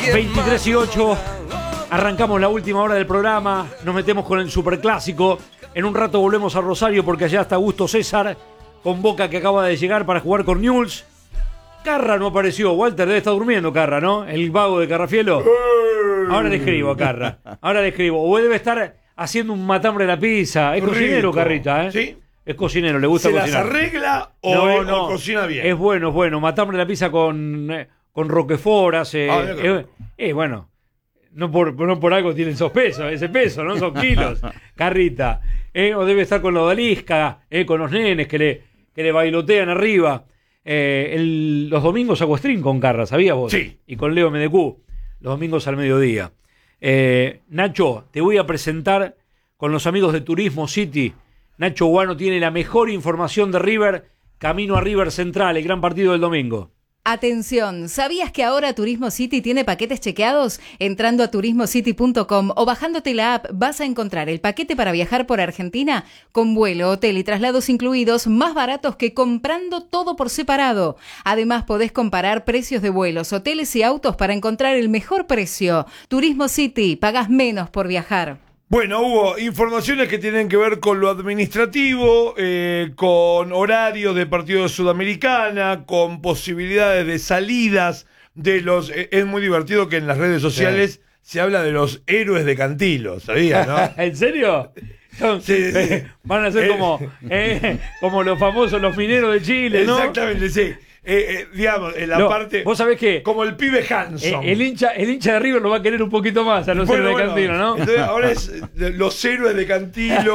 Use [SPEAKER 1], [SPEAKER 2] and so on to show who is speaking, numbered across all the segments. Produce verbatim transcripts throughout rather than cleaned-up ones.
[SPEAKER 1] veintitrés y ocho, arrancamos la última hora del programa, nos metemos con el superclásico. En un rato volvemos a Rosario porque allá está Augusto César con Boca, que acaba de llegar para jugar con Newell's. Carra no apareció, Walter debe estar durmiendo Carra, ¿no? El vago de Carrafielo. Ahora le escribo a Carra, ahora le escribo. O debe estar haciendo un matambre de la pizza. Es cocinero,
[SPEAKER 2] Rico.
[SPEAKER 1] Carrita, ¿eh?
[SPEAKER 2] Sí.
[SPEAKER 1] Es cocinero, le gusta
[SPEAKER 2] ¿Se
[SPEAKER 1] cocinar.
[SPEAKER 2] las arregla o,
[SPEAKER 1] No,
[SPEAKER 2] es-
[SPEAKER 1] no.
[SPEAKER 2] o cocina bien?
[SPEAKER 1] Es bueno, es bueno. Matambre de la pizza con, eh, con Roquefort hace.
[SPEAKER 2] Ah, mira que
[SPEAKER 1] eh, eh, bueno, no por, no por algo tienen esos pesos, ese peso, ¿no? Son kilos. Carrita. Eh, o debe estar con la odalisca, eh, con los nenes que le, que le bailotean arriba. Eh, el- los domingos hago stream con Carra, ¿sabías vos?
[SPEAKER 2] Sí.
[SPEAKER 1] Y con Leo M D Q, los domingos al mediodía. Eh, Nacho, te voy a presentar con los amigos de Turismo City. Nacho Guano tiene la mejor información de River, camino a River Central, el gran partido del domingo.
[SPEAKER 3] Atención, ¿sabías que ahora Turismo City tiene paquetes chequeados? Entrando a turismo city punto com o bajándote la app vas a encontrar el paquete para viajar por Argentina con vuelo, hotel y traslados incluidos más baratos que comprando todo por separado. Además podés comparar precios de vuelos, hoteles y autos para encontrar el mejor precio. Turismo City, pagás menos por viajar.
[SPEAKER 2] Bueno, hubo informaciones que tienen que ver con lo administrativo, eh, con horarios de partidos de Sudamericana, con posibilidades de salidas de los... eh, es muy divertido que en las redes sociales se habla de los héroes de Cantilo, ¿sabías, no?
[SPEAKER 1] ¿En serio? Son-
[SPEAKER 2] Sí, sí.
[SPEAKER 1] eh, van a ser
[SPEAKER 2] Eh,
[SPEAKER 1] como, eh, como los famosos, los mineros de Chile, ¿no?
[SPEAKER 2] Exactamente, sí. Eh, eh, digamos, en la
[SPEAKER 1] No,
[SPEAKER 2] parte...
[SPEAKER 1] vos sabés que
[SPEAKER 2] Como el pibe
[SPEAKER 1] eh,
[SPEAKER 2] Hanson.
[SPEAKER 1] el, hincha, el hincha de River lo va a querer un poquito más a los
[SPEAKER 2] Bueno,
[SPEAKER 1] héroes de
[SPEAKER 2] bueno,
[SPEAKER 1] Cantino, ¿no?
[SPEAKER 2] Entonces ahora es eh, los héroes de Cantilo.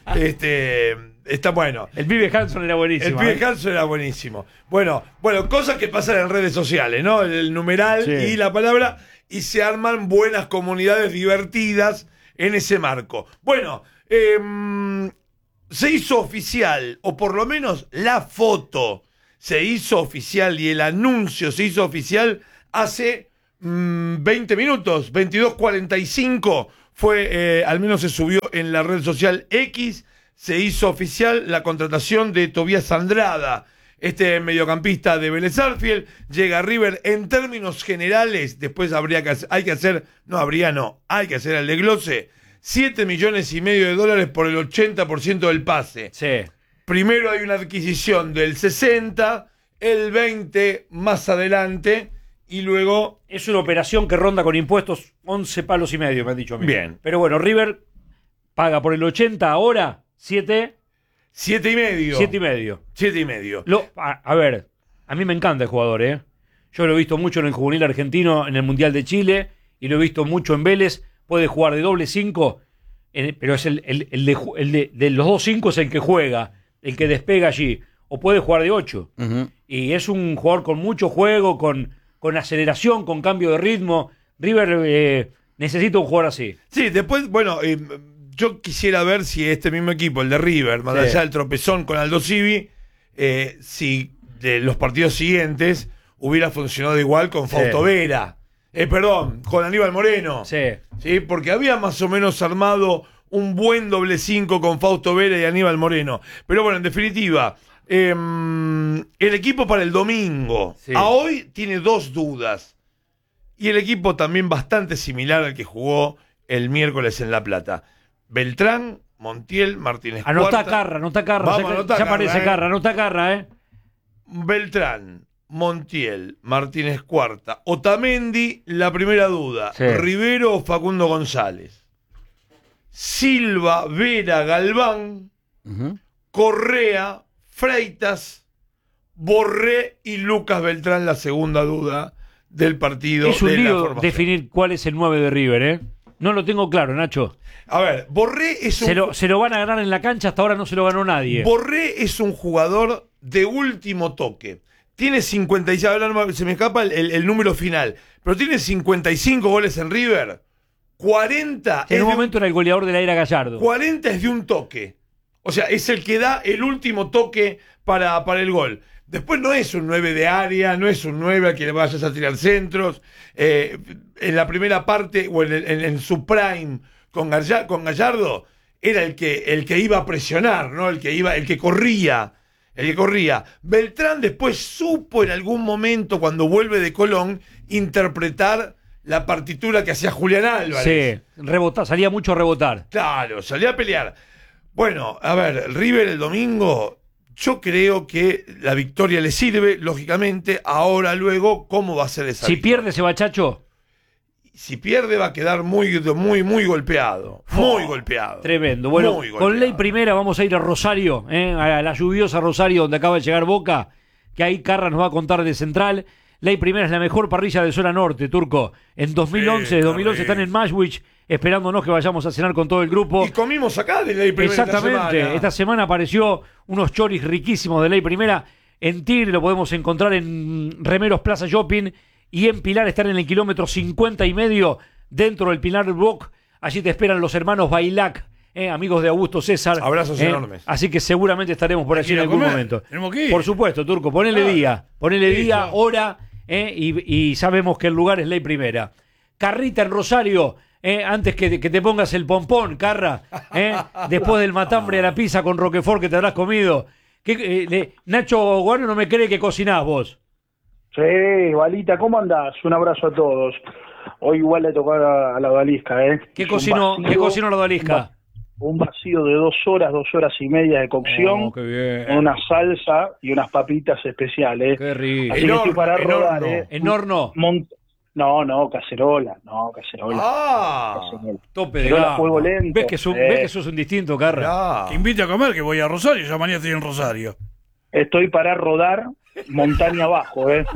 [SPEAKER 2] este, está bueno.
[SPEAKER 1] El pibe Hanson era
[SPEAKER 2] El
[SPEAKER 1] buenísimo.
[SPEAKER 2] pibe
[SPEAKER 1] ¿eh?
[SPEAKER 2] Hanson era buenísimo. Bueno, bueno, cosas que pasan en redes sociales, ¿no? El, el numeral
[SPEAKER 1] Sí.
[SPEAKER 2] y la palabra, y se arman buenas comunidades divertidas en ese marco. Bueno, em, se hizo oficial, o por lo menos la foto se hizo oficial y el anuncio se hizo oficial hace mm, veinte minutos, veintidós cuarenta y cinco fue, eh, al menos se subió en la red social X, se hizo oficial la contratación de Tobías Andrada, este mediocampista de Vélez Sarsfield, llega a River. En términos generales, después habría que hacer, hay que hacer, no habría, no, hay que hacer el desglose, siete millones y medio de dólares por el ochenta por ciento del pase.
[SPEAKER 1] Sí.
[SPEAKER 2] Primero hay una adquisición del sesenta, el veinte más adelante, y luego...
[SPEAKER 1] Es una operación que ronda con impuestos once palos y medio, me han dicho a mí.
[SPEAKER 2] Bien.
[SPEAKER 1] Pero bueno, River paga por el ochenta ahora, siete,
[SPEAKER 2] Siete y medio.
[SPEAKER 1] siete y medio.
[SPEAKER 2] Siete y medio.
[SPEAKER 1] Lo, a, a ver, a mí me encanta el jugador, ¿eh? Yo lo he visto mucho en el juvenil argentino, en el Mundial de Chile, y lo he visto mucho en Vélez. Puede jugar de doble cinco, en- pero es el, el, el de, ju- el de, de los dos cinco es el que juega, el que despega allí. O puede jugar de ocho. Y es un jugador con mucho juego, con, con aceleración, con cambio de ritmo. River eh, necesita un jugador así.
[SPEAKER 2] Sí, después, bueno, eh, yo quisiera ver si este mismo equipo, el de River, más
[SPEAKER 1] Sí.
[SPEAKER 2] allá del tropezón con Aldo Civi, eh, si de los partidos siguientes hubiera funcionado igual con
[SPEAKER 1] Sí.
[SPEAKER 2] Fausto Vera. Eh, perdón, con Aníbal Moreno.
[SPEAKER 1] Sí.
[SPEAKER 2] Sí, porque había más o menos armado un buen doble cinco con Fausto Vera y Aníbal Moreno. Pero bueno, en definitiva, eh, el equipo para el domingo,
[SPEAKER 1] Sí.
[SPEAKER 2] a hoy tiene dos dudas. Y el equipo también bastante similar al que jugó el miércoles en La Plata. Beltrán, Montiel, Martínez
[SPEAKER 1] Anotá
[SPEAKER 2] Cuarta.
[SPEAKER 1] Carra, anotá Carra.
[SPEAKER 2] Vamos
[SPEAKER 1] ya,
[SPEAKER 2] a anotar
[SPEAKER 1] ya
[SPEAKER 2] Carra,
[SPEAKER 1] aparece
[SPEAKER 2] eh.
[SPEAKER 1] Carra, anotá Carra, ¿eh?
[SPEAKER 2] Beltrán, Montiel, Martínez Cuarta, Otamendi, la primera duda.
[SPEAKER 1] Sí.
[SPEAKER 2] Rivero o Facundo González. Silva, Vera, Galván, Correa, Freitas, Borré y Lucas Beltrán, la segunda duda del partido.
[SPEAKER 1] Es un
[SPEAKER 2] de la
[SPEAKER 1] lío
[SPEAKER 2] formación.
[SPEAKER 1] definir cuál es el nueve de River, ¿eh? No lo tengo claro, Nacho.
[SPEAKER 2] A ver, Borré es un
[SPEAKER 1] Se lo, se lo van a ganar en la cancha, hasta ahora no se lo ganó nadie.
[SPEAKER 2] Borré es un jugador de último toque. Tiene cincuenta y cinco, ahora no me- se me escapa el, el- el número final, pero tiene cincuenta y cinco goles en River. cuarenta
[SPEAKER 1] En
[SPEAKER 2] es
[SPEAKER 1] un
[SPEAKER 2] de,
[SPEAKER 1] momento era el goleador de la era Gallardo.
[SPEAKER 2] cuarenta es de un toque. O sea, es el que da el último toque para, para el gol. Después no es un nueve de área, no es un nueve al que le vayas a tirar centros. Eh, en la primera parte, o en, el- en- en su prime con, Gallar- con Gallardo, era el que, el que iba a presionar, ¿no? El que iba, el que corría. El que corría. Beltrán después supo en algún momento, cuando vuelve de Colón, interpretar la partitura que hacía Julián Álvarez.
[SPEAKER 1] Sí, rebota, salía mucho a rebotar.
[SPEAKER 2] Claro, salía a pelear. Bueno, a ver, River el domingo, yo creo que la victoria le sirve, lógicamente. Ahora, luego, ¿cómo va a ser esa
[SPEAKER 1] Si
[SPEAKER 2] victoria?
[SPEAKER 1] pierde se va, Chacho.
[SPEAKER 2] Si pierde va a quedar muy, muy, muy golpeado. Muy
[SPEAKER 1] Oh,
[SPEAKER 2] golpeado.
[SPEAKER 1] Tremendo. Bueno,
[SPEAKER 2] Muy
[SPEAKER 1] con
[SPEAKER 2] golpeado.
[SPEAKER 1] ley primera vamos a ir a Rosario, ¿eh? A la lluviosa Rosario, donde acaba de llegar Boca, que ahí Carra nos va a contar de Central. Ley primera es la mejor parrilla de zona norte, Turco. En dos mil once,
[SPEAKER 2] Sí,
[SPEAKER 1] dos mil once están en Mashwich, esperándonos que vayamos a cenar con todo el grupo.
[SPEAKER 2] Y comimos acá de Ley Primera
[SPEAKER 1] Exactamente.
[SPEAKER 2] esta semana.
[SPEAKER 1] Esta semana apareció unos choris riquísimos de Ley Primera. En Tigre lo podemos encontrar en Remeros Plaza Shopping. Y en Pilar están en el kilómetro cincuenta y medio, dentro del Pilar Rock. Allí te esperan los hermanos Bailac, eh, amigos de Augusto César.
[SPEAKER 2] Abrazos
[SPEAKER 1] eh,
[SPEAKER 2] enormes.
[SPEAKER 1] Así que seguramente estaremos por
[SPEAKER 4] Hay
[SPEAKER 1] allí
[SPEAKER 4] que ir
[SPEAKER 1] en
[SPEAKER 4] a
[SPEAKER 1] algún
[SPEAKER 4] comer.
[SPEAKER 1] momento.
[SPEAKER 4] Tenemos que ir.
[SPEAKER 1] Por supuesto, Turco. Ponele
[SPEAKER 4] Claro.
[SPEAKER 1] día. Ponele
[SPEAKER 2] Sí,
[SPEAKER 1] día,
[SPEAKER 2] claro.
[SPEAKER 1] hora, eh, y, y sabemos que el lugar es Ley Primera. Carrita en Rosario. Eh, antes que, que te pongas el pompón, Carra, eh, después del matambre a la pizza con Roquefort que te habrás comido. ¿Qué, eh, le- Nacho Guano no me cree que cocinás vos.
[SPEAKER 5] Sí, Balita, ¿cómo andás? Un abrazo a todos. Hoy igual le tocó a, a la Odalisca, ¿eh?
[SPEAKER 1] ¿Qué
[SPEAKER 5] Es un
[SPEAKER 1] cocinó,
[SPEAKER 5] vacío-
[SPEAKER 1] ¿qué cocinó la Odalisca?
[SPEAKER 5] Un vacío de dos horas, dos horas y media de cocción,
[SPEAKER 1] Oh, qué bien.
[SPEAKER 5] con una salsa y unas papitas especiales.
[SPEAKER 1] Qué rico.
[SPEAKER 5] Así que estoy para
[SPEAKER 2] En
[SPEAKER 5] rodar,
[SPEAKER 2] horno.
[SPEAKER 5] ¿eh?
[SPEAKER 1] En horno,
[SPEAKER 5] Mont- No, no, cacerola, no, cacerola.
[SPEAKER 2] Ah,
[SPEAKER 5] cacerola.
[SPEAKER 1] tope de
[SPEAKER 5] Pero la
[SPEAKER 1] gama.
[SPEAKER 5] fuego lento,
[SPEAKER 1] ¿Ves que, sos,
[SPEAKER 5] eh.
[SPEAKER 1] ves que sos un distinto, Carra?
[SPEAKER 2] mirá.
[SPEAKER 4] Te invito a comer, que voy a Rosario. Ya mañana estoy en Rosario.
[SPEAKER 5] Estoy para rodar montaña abajo, ¿eh?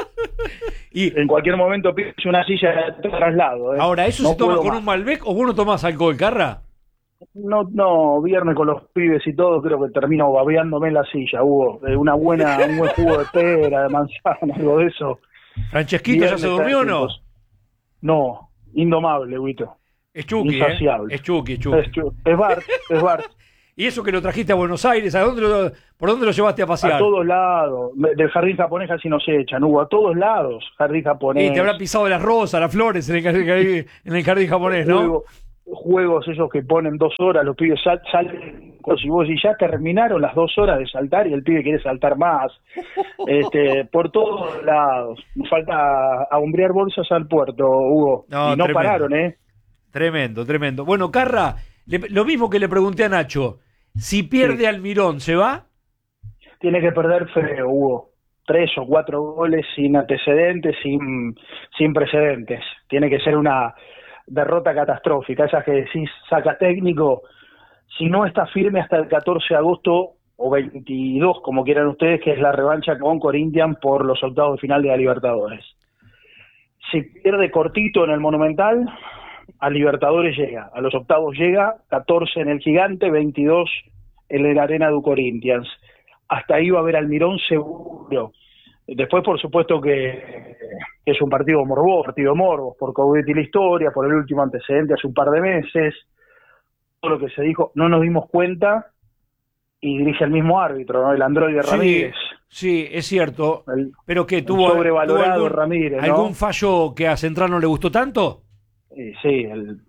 [SPEAKER 1] Y
[SPEAKER 5] En cualquier momento pides una silla de traslado, ¿eh?
[SPEAKER 1] ahora, ¿eso
[SPEAKER 5] No
[SPEAKER 1] se toma
[SPEAKER 5] puedo
[SPEAKER 1] con
[SPEAKER 5] más.
[SPEAKER 1] un Malbec o vos no tomás alcohol, Carra?
[SPEAKER 5] No, no, viernes con los pibes y todo, creo que termino babeándome en la silla, Hugo. Eh, Una buena, un buen jugo de pera, de manzana, algo de eso.
[SPEAKER 1] ¿Francesquito ya
[SPEAKER 5] Viernes
[SPEAKER 1] se durmió o no?
[SPEAKER 5] tranquilos. No, indomable, Huito.
[SPEAKER 1] Es Chucky, ¿eh?
[SPEAKER 5] Insaciable.
[SPEAKER 1] Es Chucky, es Chucky.
[SPEAKER 5] Es, chu- es Bart, es Bart.
[SPEAKER 1] Y eso que lo trajiste a Buenos Aires, ¿a dónde lo- ¿por dónde lo llevaste a
[SPEAKER 5] A
[SPEAKER 1] pasear?
[SPEAKER 5] todos lados. Del jardín japonés casi nos echan, Hugo. A todos lados, jardín japonés.
[SPEAKER 1] Y te habrá pisado las rosas, las flores en el, jardín- en el jardín japonés, ¿no?
[SPEAKER 5] Juego- juegos esos que ponen dos horas, los pibes sal- salen, y vos y ya terminaron las dos horas de saltar y el pibe quiere saltar más, este, por todos lados. Nos falta ahumbrear bolsas al puerto, Hugo,
[SPEAKER 1] No,
[SPEAKER 5] y no
[SPEAKER 1] tremendo.
[SPEAKER 5] pararon, ¿eh?
[SPEAKER 1] Tremendo, tremendo. Bueno, Carra, le- lo mismo que le pregunté a Nacho, si pierde
[SPEAKER 5] Sí.
[SPEAKER 1] Almirón, ¿se va?
[SPEAKER 5] Tiene que perder feo, Hugo. Tres o cuatro goles sin antecedentes, sin, sin precedentes. Tiene que ser una derrota catastrófica, esas que decís, saca técnico, si no está firme hasta el catorce de agosto o veintidós, como quieran ustedes, que es la revancha con Corinthians por los octavos de final de la Libertadores. Si pierde cortito en el Monumental, a Libertadores llega, a los octavos llega, catorce en el Gigante, veintidós en el Arena du Corinthians. Hasta ahí va a haber Almirón seguro. Después, por supuesto, que, que es un partido morboso, partido morbo, por Coudet y la historia, por el último antecedente hace un par de meses, todo lo que se dijo, no nos dimos cuenta, y dirige el mismo árbitro, ¿no? El androide
[SPEAKER 1] Sí,
[SPEAKER 5] Ramírez.
[SPEAKER 1] sí, es cierto.
[SPEAKER 5] El-
[SPEAKER 1] Pero que
[SPEAKER 5] el
[SPEAKER 1] tuvo,
[SPEAKER 5] sobrevalorado
[SPEAKER 1] tuvo algún,
[SPEAKER 5] Ramírez, ¿no?
[SPEAKER 1] algún fallo que a Central no le gustó tanto.
[SPEAKER 5] Y sí, el,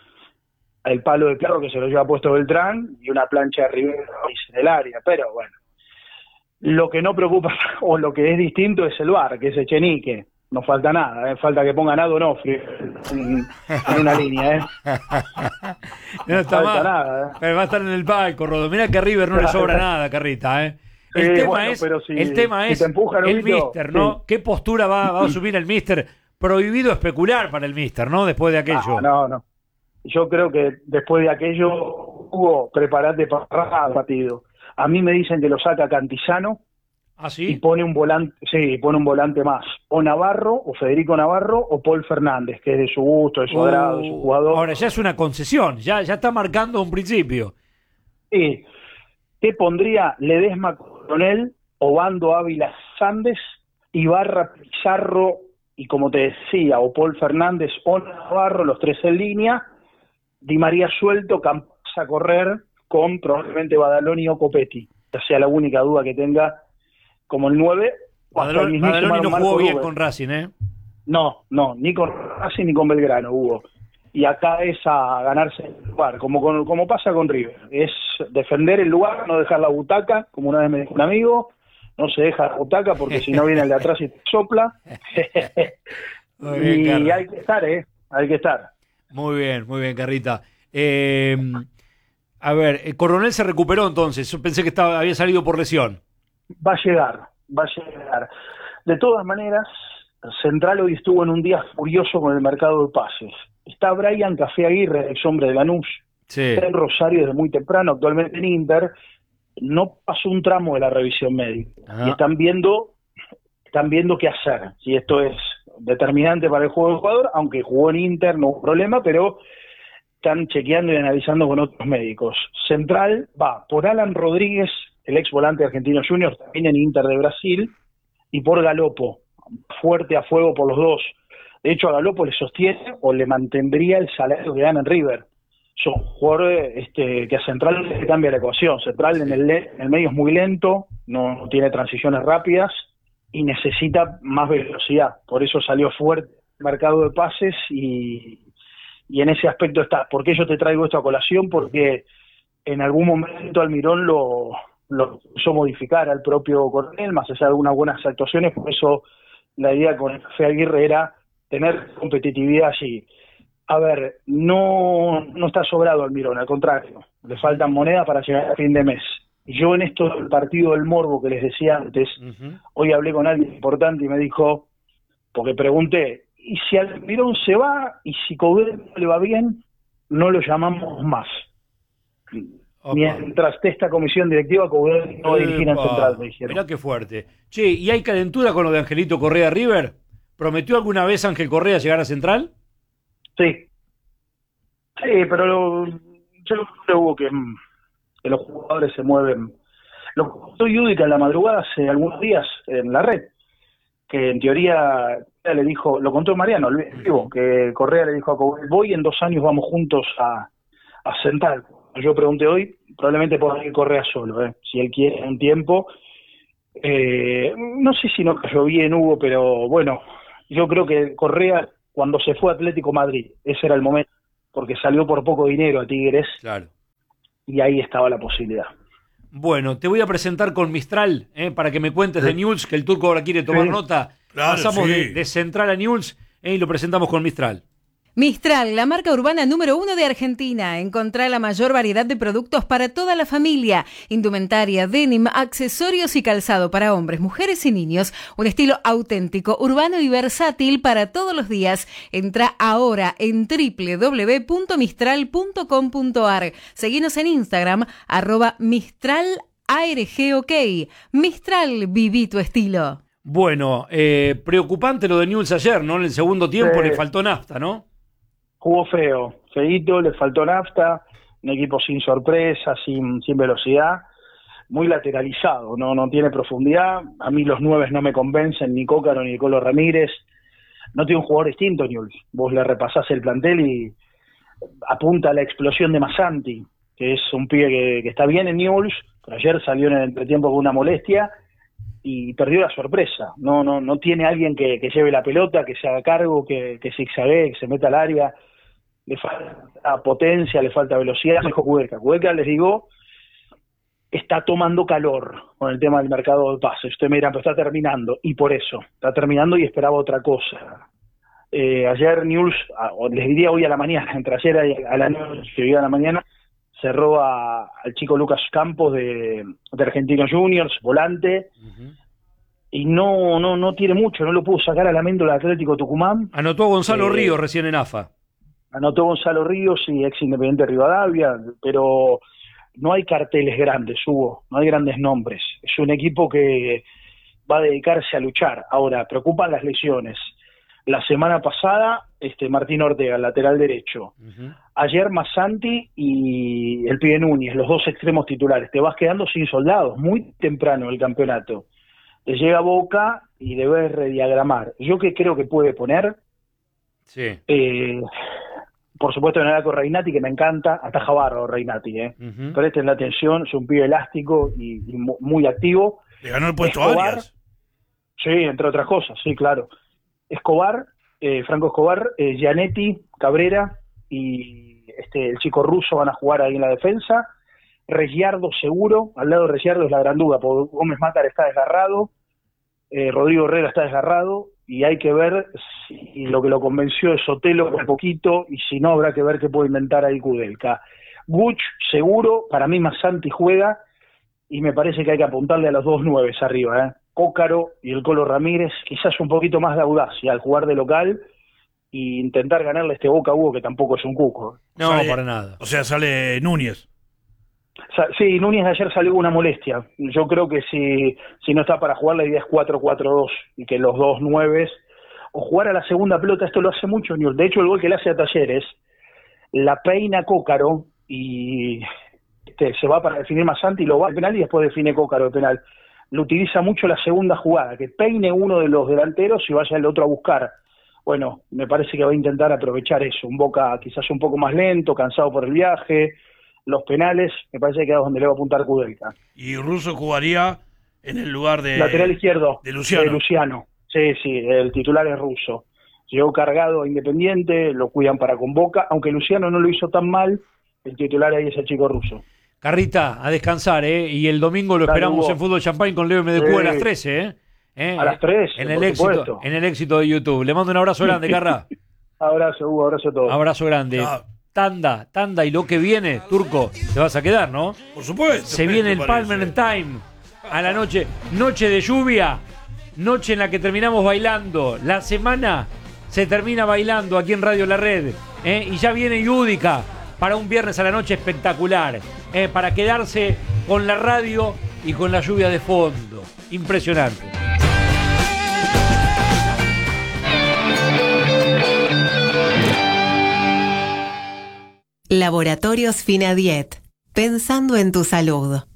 [SPEAKER 5] el palo de perro que se lo lleva puesto Beltrán y una plancha de Rivero en el área, pero bueno. Lo que no preocupa, o lo que es distinto, es el V A R, que es Echenique. No falta nada, ¿eh? Falta que pongan a Donofrio en, en una línea, ¿eh?
[SPEAKER 1] No está
[SPEAKER 5] falta
[SPEAKER 1] mal.
[SPEAKER 5] nada, ¿eh?
[SPEAKER 1] Pero va a estar en el palco, Rodo. Mirá que a River no le sobra nada, Carrita, ¿eh? El
[SPEAKER 5] Sí,
[SPEAKER 1] tema
[SPEAKER 5] bueno,
[SPEAKER 1] es,
[SPEAKER 5] pero si-
[SPEAKER 1] el tema
[SPEAKER 5] si
[SPEAKER 1] es
[SPEAKER 5] te empujan,
[SPEAKER 1] el
[SPEAKER 5] Huguito,
[SPEAKER 1] míster, ¿no?
[SPEAKER 5] sí.
[SPEAKER 1] ¿Qué postura va, va a asumir el míster? Prohibido especular para el míster, ¿no? Después de aquello.
[SPEAKER 5] Ah, no, no. Yo creo que después de aquello, Hugo, prepárate para el partido. A mí me dicen que lo saca Cantizano
[SPEAKER 1] ¿Ah,
[SPEAKER 5] y
[SPEAKER 1] sí?
[SPEAKER 5] pone un volante, sí, pone un volante más. O Navarro, o Federico Navarro, o Paul Fernández, que es de su gusto, de su agrado, de su
[SPEAKER 1] Uh,
[SPEAKER 5] jugador.
[SPEAKER 1] ahora ya es una concesión, ya, ya está marcando un principio.
[SPEAKER 5] Sí. ¿Qué pondría Ledesma Coronel, Obando Ávila Sandes, Ibarra Pizarro, y como te decía, o Paul Fernández o Navarro, los tres en línea, Di María suelto, Campas a correr, con probablemente Badaloni o Copetti, ya sea la única duda que tenga como el nueve. o hasta el
[SPEAKER 1] Badaloni,
[SPEAKER 5] mismísimo
[SPEAKER 1] Badaloni no
[SPEAKER 5] Marco
[SPEAKER 1] jugó bien
[SPEAKER 5] Rubén.
[SPEAKER 1] con Racing, ¿eh?
[SPEAKER 5] No, no, ni con Racing ni con Belgrano, Hugo. Y acá es a ganarse el lugar, como, con, como pasa con River. Es defender el lugar, no dejar la butaca, como una vez me dijo un amigo, no se deja la butaca porque si no viene el de atrás y te sopla.
[SPEAKER 1] Muy bien,
[SPEAKER 5] Y
[SPEAKER 1] Carla.
[SPEAKER 5] hay que estar, ¿eh? Hay que estar.
[SPEAKER 1] Muy bien, muy bien, Carlita. Eh, a ver, eh, Coronel se recuperó entonces. Yo pensé que estaba, había salido por lesión.
[SPEAKER 5] Va a llegar, va a llegar. De todas maneras, Central hoy estuvo en un día furioso con el mercado de pases. Está Brian Café Aguirre, ex hombre de Lanús,
[SPEAKER 1] Sí.
[SPEAKER 5] está en Rosario desde muy temprano, actualmente en Inter. No pasó un tramo de la revisión médica.
[SPEAKER 1] Ah.
[SPEAKER 5] Y están viendo, están viendo qué hacer. Si esto es determinante para el juego del jugador, aunque jugó en Inter, no hubo problema, pero están chequeando y analizando con otros médicos. Central va por Alan Rodríguez, el ex volante argentino junior, también en Inter de Brasil, y por Galopo, fuerte a fuego por los dos. De hecho, a Galopo le sostiene o le mantendría el salario que gana en River. Son jugadores este, que a Central le cambia la ecuación. Central en el, en el medio es muy lento, no, no tiene transiciones rápidas y necesita más velocidad. Por eso salió fuerte el mercado de pases y, y en ese aspecto está. ¿Por qué yo te traigo esto a colación? Porque en algún momento Almirón lo, lo quiso modificar al propio Coronel, más allá de algunas buenas actuaciones. Por eso la idea con el Café Aguirre era tener competitividad allí. A ver, no, no está sobrado Almirón, al contrario, le faltan monedas para llegar a fin de mes. Yo en esto del partido del morbo que les decía antes,
[SPEAKER 1] Uh-huh.
[SPEAKER 5] hoy hablé con alguien importante y me dijo, porque pregunté, ¿y si Almirón se va y si Coudet no le va bien, no lo llamamos más?
[SPEAKER 1] Opa.
[SPEAKER 5] Mientras esté esta comisión directiva, Coudet no va a dirigir en
[SPEAKER 1] Epa.
[SPEAKER 5] Central, me dijeron.
[SPEAKER 1] Mirá qué fuerte. Che, ¿y hay calentura con lo de Angelito Correa River? ¿Prometió alguna vez Ángel Correa llegar a Central?
[SPEAKER 5] Sí, sí, pero lo- yo creo que, mm, que los jugadores se mueven. Lo contó Yudica en la madrugada hace algunos días en la red, que en teoría le dijo, lo contó Mariano, el vivo, que Correa le dijo a Coudet, voy en dos años vamos juntos a, a Central. Yo pregunté hoy, probablemente pueda ir Correa solo, ¿eh? Si él quiere un tiempo. Eh, no sé si no cayó bien Hugo, pero bueno, yo creo que Correa, cuando se fue a Atlético Madrid, ese era el momento, porque salió por poco dinero a Tigres
[SPEAKER 1] Claro.
[SPEAKER 5] y ahí estaba la posibilidad.
[SPEAKER 1] Bueno, te voy a presentar con Mistral, eh, para que me cuentes de Newell's, que el turco ahora quiere tomar
[SPEAKER 5] Sí.
[SPEAKER 1] nota.
[SPEAKER 4] Claro,
[SPEAKER 1] Pasamos
[SPEAKER 4] sí.
[SPEAKER 1] de, de Central a Newell's eh, y lo presentamos con Mistral.
[SPEAKER 3] Mistral, la marca urbana número uno de Argentina. Encontrá la mayor variedad de productos para toda la familia. Indumentaria, denim, accesorios y calzado para hombres, mujeres y niños. Un estilo auténtico, urbano y versátil para todos los días. Entrá ahora en doble u doble u doble u punto mistral punto com punto a r. Seguinos en Instagram, arroba Mistral A R G OK. Mistral, viví tu estilo.
[SPEAKER 1] Bueno, eh, preocupante lo de Newell's ayer, ¿no? En el segundo tiempo
[SPEAKER 5] Sí.
[SPEAKER 1] le faltó nafta, ¿no?
[SPEAKER 5] Jugó feo, feíto, le faltó nafta, un equipo sin sorpresa, sin, sin velocidad, muy lateralizado, no, no tiene profundidad. A mí los nueves no me convencen, ni Cócaro ni Colo Ramírez. No tiene un jugador distinto, Newell's. Vos le repasás el plantel y apunta a la explosión de Massanti, que es un pibe que, que está bien en Newell's, pero ayer salió en el entretiempo con una molestia y perdió la sorpresa. No, no, no tiene alguien que, que lleve la pelota, que se haga cargo, que, que zigzaguee, que se meta al área. Le falta potencia, le falta velocidad. Dijo Cueca. Cueca, les digo, está tomando calor con el tema del mercado de pases. Usted me dirá, pero está terminando. Y por eso, está terminando y esperaba otra cosa. Eh, ayer Newell's, o les diría hoy a la mañana, entre ayer y a la noche, que hoy a la mañana, cerró a, al chico Lucas Campos de, de Argentinos Juniors, volante,
[SPEAKER 1] Uh-huh.
[SPEAKER 5] y no, no, no tiene mucho, no lo pudo sacar a la Méndola del Atlético Tucumán.
[SPEAKER 1] Anotó a Gonzalo
[SPEAKER 5] Eh,
[SPEAKER 1] Ríos recién en A F A.
[SPEAKER 5] Anotó Gonzalo Ríos y ex Independiente Rivadavia, pero no hay carteles grandes, Hugo, no hay grandes nombres. Es un equipo que va a dedicarse a luchar. Ahora, preocupan las lesiones. La semana pasada, este Martín Ortega, el lateral derecho.
[SPEAKER 1] Uh-huh.
[SPEAKER 5] Ayer Massanti y el pibe Núñez, los dos extremos titulares. Te vas quedando sin soldados, muy temprano el campeonato. Te llega Boca y debes rediagramar. Yo que creo que puede poner...
[SPEAKER 1] Sí.
[SPEAKER 5] Eh, por supuesto en el con Reinati, que me encanta, ataja bárbaro Reinati, eh.
[SPEAKER 1] Uh-huh.
[SPEAKER 5] Presten la atención, es un pibe elástico y, y mu- muy activo.
[SPEAKER 4] Le ganó el puesto a
[SPEAKER 5] Escobar,
[SPEAKER 4] Arias.
[SPEAKER 5] Sí, entre otras cosas, sí, claro. Escobar, eh, Franco Escobar, eh, Gianetti, Cabrera y este el chico ruso van a jugar ahí en la defensa. Regiardo seguro, al lado de Regiardo es la gran duda, porque Gómez Mátar está desgarrado, eh, Rodrigo Herrera está desgarrado, y hay que ver si lo que lo convenció es Sotelo un poquito, y si no habrá que ver qué puede inventar ahí Kudelka. Guch, seguro, para mí Masanti juega, y me parece que hay que apuntarle a los dos nueves arriba, ¿eh? Cócaro y el Colo Ramírez, quizás un poquito más de audacia al jugar de local, e intentar ganarle este Boca a Hugo, que tampoco es un cuco.
[SPEAKER 1] No,
[SPEAKER 4] Sale-
[SPEAKER 1] para nada.
[SPEAKER 4] O sea, sale Núñez.
[SPEAKER 5] Sa- Sí, Núñez ayer salió con una molestia. Yo creo que si, si no está para jugar, la idea es cuatro cuatro dos, y que los dos nueves, o jugar a la segunda pelota, esto lo hace mucho Newell's. De hecho, el gol que le hace a Talleres, la peina Cócaro, y este, se va para definir Masanti, lo va al penal y después define Cócaro el penal. Lo utiliza mucho la segunda jugada, que peine uno de los delanteros y vaya el otro a buscar. Bueno, me parece que va a intentar aprovechar eso. Un Boca quizás un poco más lento, cansado por el viaje. Los penales, me parece que es donde le va a apuntar Kudelka.
[SPEAKER 4] Y Russo jugaría en el lugar de...
[SPEAKER 5] Lateral izquierdo.
[SPEAKER 4] de Luciano.
[SPEAKER 5] De Luciano. Sí, sí, el titular es Russo. Llegó cargado a Independiente, lo cuidan para con Boca, aunque Luciano no lo hizo tan mal, el titular ahí es el chico Russo.
[SPEAKER 1] Carrita, a descansar, ¿eh? Y el domingo lo
[SPEAKER 5] Dale,
[SPEAKER 1] esperamos
[SPEAKER 5] Hugo.
[SPEAKER 1] en Fútbol Champagne con Leo M D Q
[SPEAKER 5] Sí.
[SPEAKER 1] a las trece, ¿eh? ¿Eh?
[SPEAKER 5] A las tres,
[SPEAKER 1] En
[SPEAKER 5] por
[SPEAKER 1] el éxito,
[SPEAKER 5] supuesto.
[SPEAKER 1] en el éxito de YouTube. Le mando un abrazo grande, Carra.
[SPEAKER 5] Abrazo, Hugo, abrazo a todos.
[SPEAKER 1] Abrazo grande.
[SPEAKER 4] Ah.
[SPEAKER 1] Tanda, tanda, y lo que viene, Turco, te vas a quedar, ¿no?
[SPEAKER 4] Por supuesto.
[SPEAKER 1] Se viene el
[SPEAKER 4] ¿Qué te parece?
[SPEAKER 1] Palmer en Time a la noche, noche de lluvia, noche en la que terminamos bailando. La semana se termina bailando aquí en Radio La Red, ¿eh? Y ya viene Yudica para un viernes a la noche espectacular, ¿eh? Para quedarse con la radio y con la lluvia de fondo. Impresionante.
[SPEAKER 6] Laboratorios Finadiet. Pensando en tu salud.